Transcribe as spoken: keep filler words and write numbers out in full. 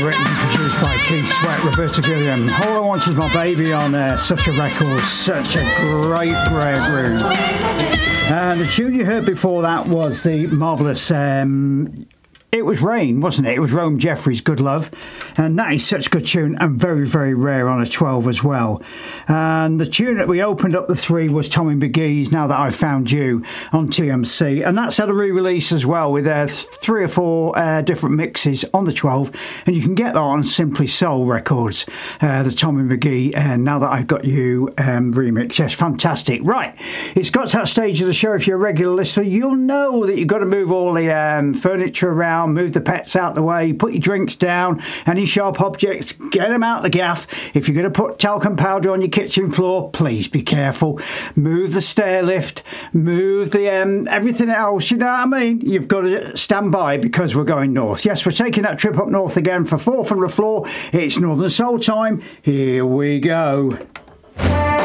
written and produced by Keith Sweat, Roberta Gilliam. All I Want Is My Baby on there. Such a record, such a great, great room. And the tune you heard before that was the marvellous... Um, It was Rain, wasn't it? It was Rome Jeffries, Good Love. And that is such a good tune and very, very rare on a twelve as well. And the tune that we opened up the three was Tommy McGee's Now That I've Found You on T M C. And that's had a re-release as well with uh, three or four uh, different mixes on the twelve. And you can get that on Simply Soul Records, uh, the Tommy McGee uh, Now That I've Got You um, remix. Yes, fantastic. Right, it's got to that stage of the show. If you're a regular listener, you'll know that you've got to move all the um, furniture around, move the pets out the way, put your drinks down, any sharp objects, get them out the gaff. If you're going to put talcum powder on your kitchen floor, please be careful. Move the stair lift, move the um, everything else, you know what I mean? You've got to stand by because we're going north. Yes, we're taking that trip up north again for Four from the Floor. It's Northern Soul time. Here we go.